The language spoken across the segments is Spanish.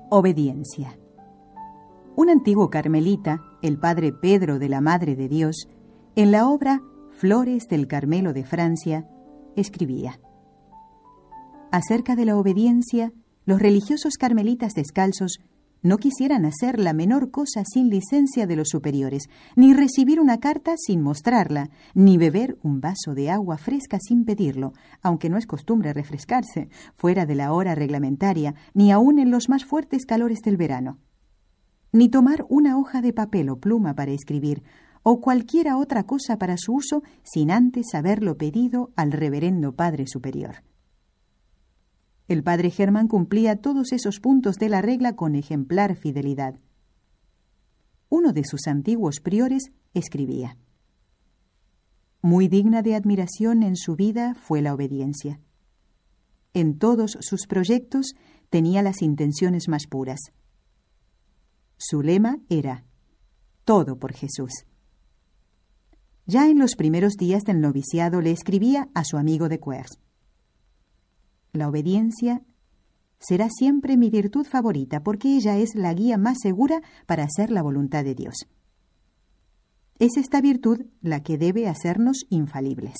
Obediencia. Un antiguo carmelita, el padre Pedro de la Madre de Dios, en la obra Flores del Carmelo de Francia, escribía: acerca de la obediencia, los religiosos carmelitas descalzos no quisieran hacer la menor cosa sin licencia de los superiores, ni recibir una carta sin mostrarla, ni beber un vaso de agua fresca sin pedirlo, aunque no es costumbre refrescarse, fuera de la hora reglamentaria, ni aun en los más fuertes calores del verano. Ni tomar una hoja de papel o pluma para escribir, o cualquiera otra cosa para su uso, sin antes haberlo pedido al reverendo Padre Superior. El padre Germán cumplía todos esos puntos de la regla con ejemplar fidelidad. Uno de sus antiguos priores escribía: muy digna de admiración en su vida fue la obediencia. En todos sus proyectos tenía las intenciones más puras. Su lema era: todo por Jesús. Ya en los primeros días del noviciado le escribía a su amigo de Cuers: la obediencia será siempre mi virtud favorita, porque ella es la guía más segura para hacer la voluntad de Dios. Es esta virtud la que debe hacernos infalibles.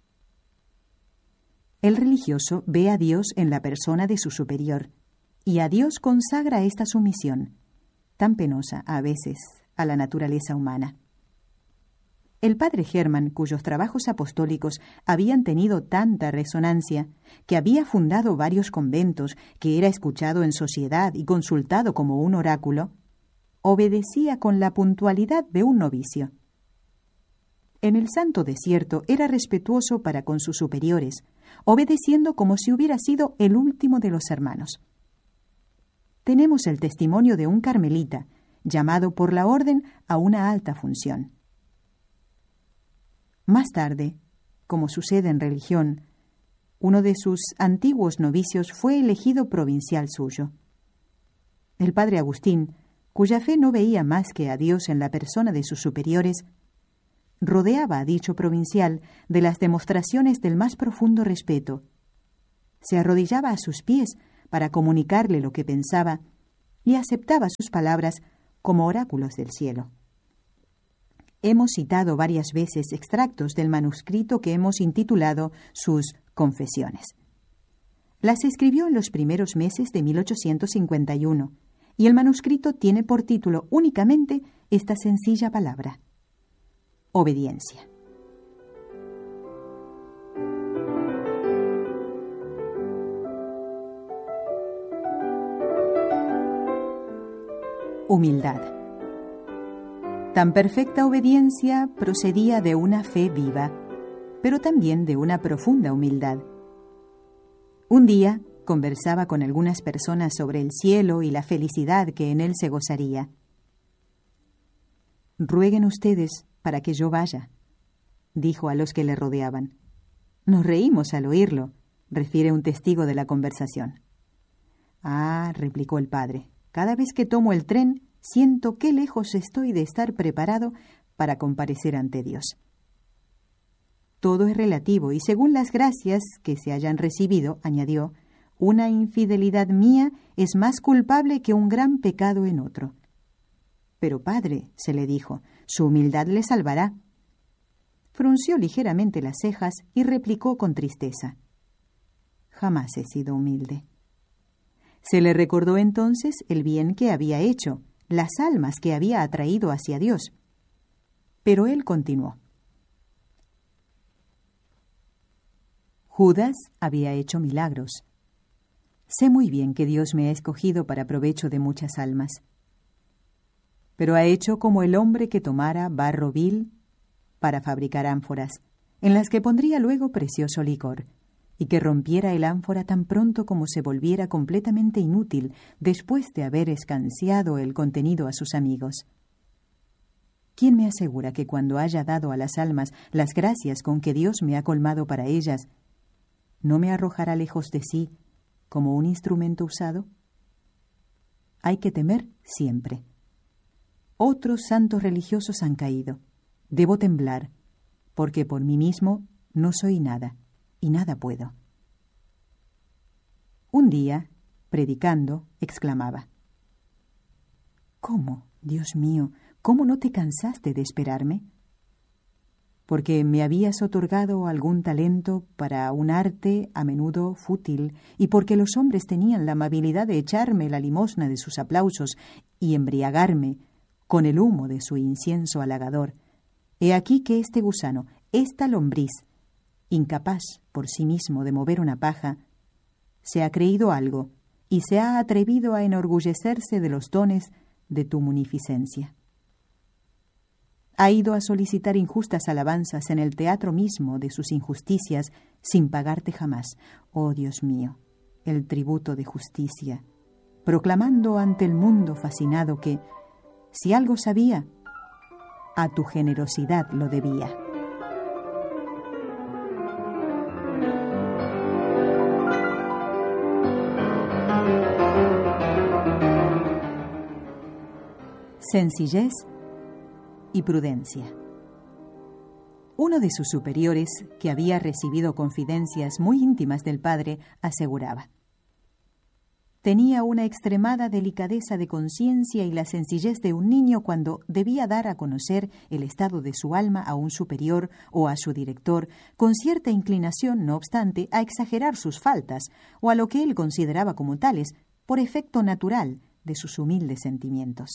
El religioso ve a Dios en la persona de su superior, y a Dios consagra esta sumisión, tan penosa a veces a la naturaleza humana. El padre Germán, cuyos trabajos apostólicos habían tenido tanta resonancia, que había fundado varios conventos, que era escuchado en sociedad y consultado como un oráculo, obedecía con la puntualidad de un novicio. En el santo desierto era respetuoso para con sus superiores, obedeciendo como si hubiera sido el último de los hermanos. Tenemos el testimonio de un carmelita, llamado por la orden a una alta función. Más tarde, como sucede en religión, uno de sus antiguos novicios fue elegido provincial suyo. El padre Agustín, cuya fe no veía más que a Dios en la persona de sus superiores, rodeaba a dicho provincial de las demostraciones del más profundo respeto. Se arrodillaba a sus pies para comunicarle lo que pensaba y aceptaba sus palabras como oráculos del cielo. Hemos citado varias veces extractos del manuscrito que hemos intitulado sus Confesiones. Las escribió en los primeros meses de 1851, y el manuscrito tiene por título únicamente esta sencilla palabra: obediencia. Humildad. Tan perfecta obediencia procedía de una fe viva, pero también de una profunda humildad. Un día conversaba con algunas personas sobre el cielo y la felicidad que en él se gozaría. «Rueguen ustedes para que yo vaya», dijo a los que le rodeaban. «Nos reímos al oírlo», refiere un testigo de la conversación. «Ah», replicó el padre, «cada vez que tomo el tren, siento qué lejos estoy de estar preparado para comparecer ante Dios». Todo es relativo y según las gracias que se hayan recibido, añadió, una infidelidad mía es más culpable que un gran pecado en otro. «Pero padre», se le dijo, «su humildad le salvará». Frunció ligeramente las cejas y replicó con tristeza: «Jamás he sido humilde». Se le recordó entonces el bien que había hecho, las almas que había atraído hacia Dios. Pero él continuó: Judas había hecho milagros. Sé muy bien que Dios me ha escogido para provecho de muchas almas. Pero ha hecho como el hombre que tomara barro vil para fabricar ánforas, en las que pondría luego precioso licor, y que rompiera el ánfora tan pronto como se volviera completamente inútil después de haber escanciado el contenido a sus amigos. ¿Quién me asegura que cuando haya dado a las almas las gracias con que Dios me ha colmado para ellas, no me arrojará lejos de sí como un instrumento usado? Hay que temer siempre. Otros santos religiosos han caído. Debo temblar, porque por mí mismo no soy nada, y nada puedo. Un día, predicando, exclamaba: ¿Cómo, Dios mío, cómo no te cansaste de esperarme? Porque me habías otorgado algún talento para un arte a menudo fútil, y porque los hombres tenían la amabilidad de echarme la limosna de sus aplausos y embriagarme con el humo de su incienso halagador. He aquí que este gusano, esta lombriz, incapaz por sí mismo de mover una paja, se ha creído algo y se ha atrevido a enorgullecerse de los dones de tu munificencia. Ha ido a solicitar injustas alabanzas en el teatro mismo de sus injusticias sin pagarte jamás, oh Dios mío, el tributo de justicia, proclamando ante el mundo fascinado que, si algo sabía, a tu generosidad lo debía. Sencillez y prudencia. Uno de sus superiores, que había recibido confidencias muy íntimas del padre, aseguraba: tenía una extremada delicadeza de conciencia y la sencillez de un niño cuando debía dar a conocer el estado de su alma a un superior o a su director, con cierta inclinación, no obstante, a exagerar sus faltas o a lo que él consideraba como tales, por efecto natural de sus humildes sentimientos.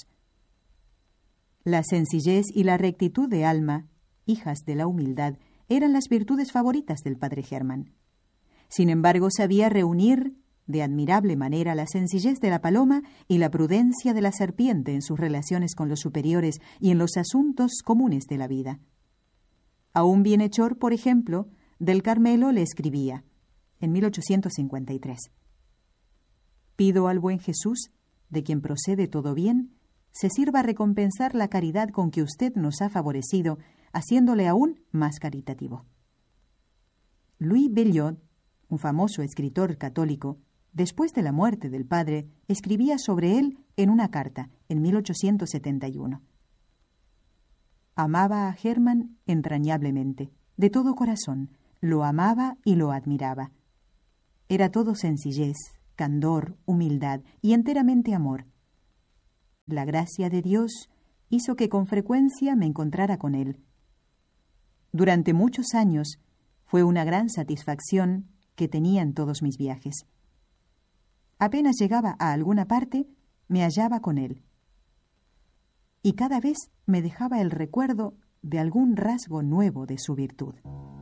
La sencillez y la rectitud de alma, hijas de la humildad, eran las virtudes favoritas del padre Hermann. Sin embargo, sabía reunir de admirable manera la sencillez de la paloma y la prudencia de la serpiente en sus relaciones con los superiores y en los asuntos comunes de la vida. A un bienhechor, por ejemplo, del Carmelo le escribía, en 1853, «Pido al buen Jesús, de quien procede todo bien, se sirva a recompensar la caridad con que usted nos ha favorecido, haciéndole aún más caritativo». Louis Belliot, un famoso escritor católico, después de la muerte del padre, escribía sobre él en una carta, en 1871. Amaba a Hermann entrañablemente, de todo corazón, lo amaba y lo admiraba. Era todo sencillez, candor, humildad y enteramente amor. La gracia de Dios hizo que con frecuencia me encontrara con él. Durante muchos años fue una gran satisfacción que tenía en todos mis viajes. Apenas llegaba a alguna parte, me hallaba con él. Y cada vez me dejaba el recuerdo de algún rasgo nuevo de su virtud.